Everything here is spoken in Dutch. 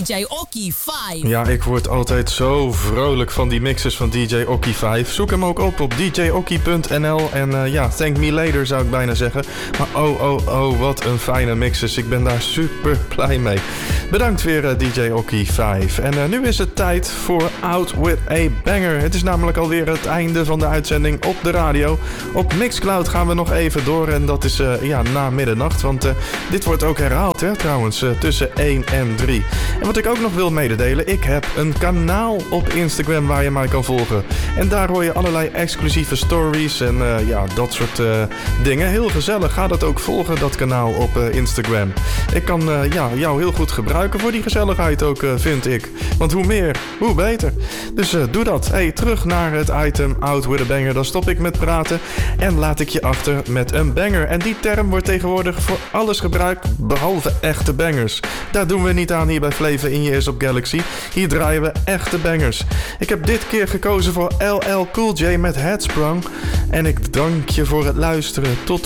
DJ Okie 5. Ja, ik word altijd zo vrolijk van die mixes van DJ Okie 5. Zoek hem ook op djokkie.nl en thank me later zou ik bijna zeggen. Maar oh, wat een fijne mixes. Ik ben daar super blij mee. Bedankt weer DJ Okie 5. En nu is het tijd voor Out With A Banger. Het is namelijk alweer het einde van de uitzending op de radio. Op Mixcloud gaan we nog even door en dat is na middernacht. Want dit wordt ook herhaald trouwens tussen 1 en 3. En wat ik ook nog wil mededelen, ik heb een kanaal op Instagram waar je mij kan volgen. En daar hoor je allerlei exclusieve stories en dat soort dingen. Heel gezellig, ga dat ook volgen, dat kanaal op Instagram. Ik kan jou heel goed gebruiken voor die gezelligheid ook, vind ik. Want hoe meer, hoe beter. Dus doe dat. Hey, terug naar het item Out With A Banger. Dan stop ik met praten en laat ik je achter met een banger. En die term wordt tegenwoordig voor alles gebruikt, behalve echte bangers. Daar doen we niet aan hier bij Flavor in je ears op Galaxy. Hier draaien we echte bangers. Ik heb dit keer gekozen voor LL Cool J met Headsprung. En ik dank je voor het luisteren. Tot